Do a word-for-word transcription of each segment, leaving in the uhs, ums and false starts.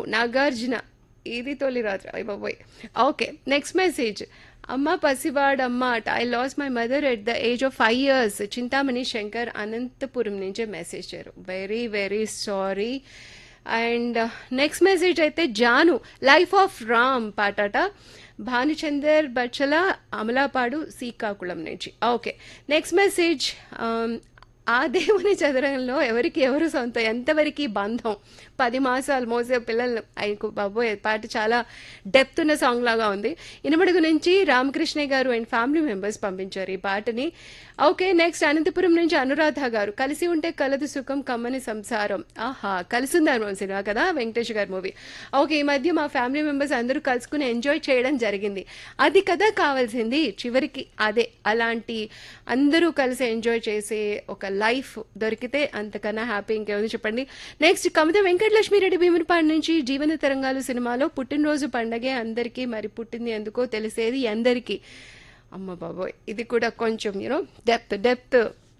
నాగార్జున ఇది తొలి రాత్రి అయ్య బాబోయ్. Okay, next message. అమ్మ పసివాడమ్మ at I loss my mother at the age of five years Chintamani Shankar Anantapuram నుంచే మెసేజ్ చేశారు. Very very sorry. And next message అయితే జాను లైఫ్ ఆఫ్ రామ్ పాటట భానుచందర్ బచ్చల అమలాపాడు శ్రీకాకుళం నుంచి. Okay, next message. ఆ దేవుని చదరంలో ఎవరికి ఎవరు సొంత ఎంతవరకు బంధం పది మాసాలు మోసే పిల్లలు ఆయనకు బాబోయే పాట చాలా డెప్త్ ఉన్న సాంగ్ లాగా ఉంది. ఇనుమడుగు నుంచి రామకృష్ణ గారు అండ్ ఫ్యామిలీ మెంబర్స్ పంపించారు ఈ పాటని. ఓకే, నెక్స్ట్ అనంతపురం నుంచి అనురాధ గారు కలిసి ఉంటే కలదు సుఖం కమ్మని సంసారం. ఆహా, కలిసిందారు సినిమా కదా వెంకటేష్ గారి మూవీ. ఓకే, ఈ మధ్య మా ఫ్యామిలీ మెంబర్స్ అందరూ కలుసుకుని ఎంజాయ్ చేయడం జరిగింది. అది కదా కావాల్సింది చివరికి, అదే అలాంటి అందరూ కలిసి ఎంజాయ్ చేసే ఒక లైఫ్ దొరికితే అంతకన్నా హ్యాపీ ఇంకేముంది చెప్పండి. నెక్స్ట్ కవిత వెంకటలక్ష్మిరెడ్డి భీమునిపాడు నుంచి జీవన తరంగాలు సినిమాలో పుట్టినరోజు పండగే అందరికీ, మరి పుట్టింది ఎందుకో తెలిసేది అందరికీ. అమ్మ బాబోయ్, ఇది కూడా కొంచెం you know depth depth.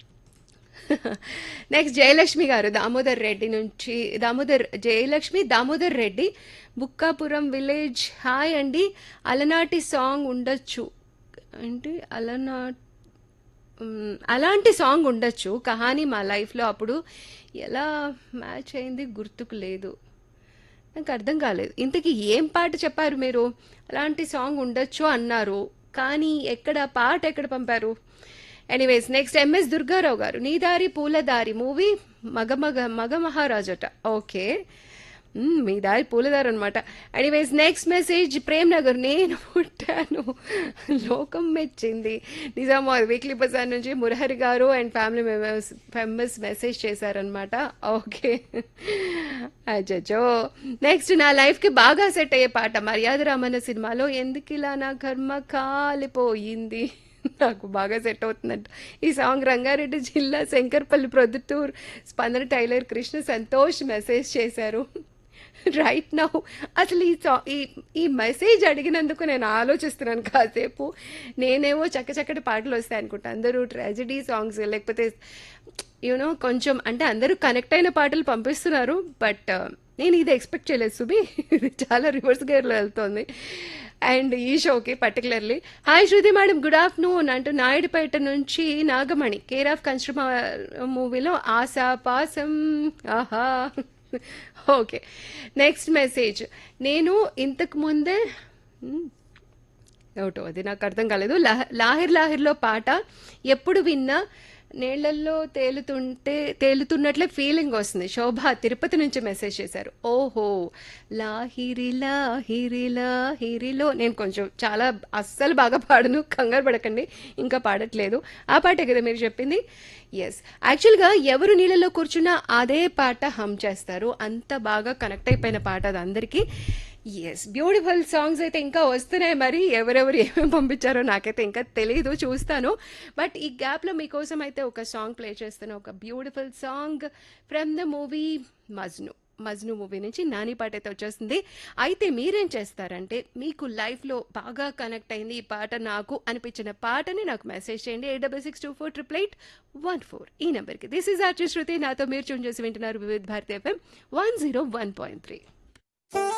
Next Jayalakshmi గారు దామోదర్ రెడ్డి నుంచి, దామోదర్ జయలక్ష్మి దామోదర్ రెడ్డి బుక్కాపురం విలేజ్. హాయ్ అండి, అలనాటి సాంగ్ ఉండొచ్చు అంటే అలనా అలాంటి సాంగ్ ఉండొచ్చు కహాని మా లైఫ్లో అప్పుడు ఎలా మ్యాచ్ అయింది గుర్తుకు లేదు, నాకు అర్థం కాలేదు. ఇంతకీ ఏం పాట చెప్పారు మీరు? అలాంటి సాంగ్ ఉండొచ్చు అన్నారు కానీ ఎక్కడ పాట ఎక్కడ పంపారు? ఎనీవేస్, నెక్స్ట్ ఎంఎస్ దుర్గారావు గారు నీదారి పూలదారి మూవీ మగ మగ మగ మహారాజట. ఓకే, మీ దారి పూలదారు అనమాట. Anyways, next message Prem Nagar నేను పుట్టాను లోకం మెచ్చింది నిజామాబాద్ వీక్లీ బజార్ నుంచి మురహరి గారు and family members members message చేశారనమాట. ఓకే, అచ్చో. నెక్స్ట్ నా లైఫ్కి బాగా సెట్ అయ్యే పాట మర్యాద రామన్న సినిమాలో ఎందుకిలా నా కర్మ కాలిపోయింది, నాకు బాగా సెట్ అవుతుందంట ఈ సాంగ్. రంగారెడ్డి జిల్లా శంకర్పల్లి ప్రొద్దుటూర్ స్పందన టైలర్ కృష్ణ సంతోష్ మెసేజ్ చేశారు. రైట్ నౌ అసలు ఈ సా ఈ ఈ మెసేజ్ అడిగినందుకు నేను ఆలోచిస్తున్నాను కాసేపు. నేనేమో చక్క చక్కటి పాటలు వస్తాయి అనుకుంటా, అందరూ ట్రాజడీ సాంగ్స్ లేకపోతే యూనో కొంచెం అంటే అందరూ కనెక్ట్ అయిన పాటలు పంపిస్తున్నారు. బట్ నేను ఇది ఎక్స్పెక్ట్ చేయలేదు సుబి, ఇది చాలా రివర్స్ గేర్లో వెళ్తుంది. అండ్ ఈ షోకి పర్టికులర్లీ హాయ్ శృతి మేడం గుడ్ ఆఫ్టర్నూన్ అంటూ నాయుడుపేట నుంచి నాగమణి కేర్ ఆఫ్ కన్స్ట్రమర్ మూవీలో ఆశా పాసం. ఆహా, ఓకే. Next message. నేను ఇంతకు ముందే ఒకటో అది నాకు అర్థం కాలేదు. లాహిర్ లాహిర్లో పాట ఎప్పుడు విన్నా నీళ్లల్లో తేలుతుంటే తేలుతున్నట్లే ఫీలింగ్ వస్తుంది. శోభ తిరుపతి నుంచి మెసేజ్ చేశారు. ఓహో, లాహిరి లాహిరి లాహిరిలో నేను కొంచెం చాలా అస్సలు బాగా పాడను, కంగారు పడకండి, ఇంకా పాడట్లేదు. ఆ పాటే కదా మీరు చెప్పింది? ఎస్, యాక్చువల్గా ఎవరు నీళ్ళలో కూర్చున్నా అదే పాట హమ్ చేస్తారు, అంత బాగా కనెక్ట్ అయిపోయిన పాట అది అందరికీ. ఎస్, బ్యూటిఫుల్ సాంగ్స్ అయితే ఇంకా వస్తున్నాయి. మరి ఎవరెవరు ఏమేమి పంపించారో నాకైతే ఇంకా తెలియదు, చూస్తాను. బట్ ఈ గ్యాప్లో మీకోసం అయితే ఒక సాంగ్ ప్లే చేస్తాను, ఒక beautiful song from the movie Majnu. Majnu movie నుంచి నాని పాట అయితే వచ్చేస్తుంది. అయితే మీరేం చేస్తారంటే మీకు లైఫ్లో బాగా కనెక్ట్ అయింది ఈ పాట నాకు అనిపించిన పాటని నాకు మెసేజ్ చేయండి eight double six two four triple eight one four ఈ నెంబర్కి. దిస్ ఈజ్ ఆర్చి శృతి, నాతో మీరు చూన్ చేసి వింటున్నారు వివిధ Bharati FM one zero one point three.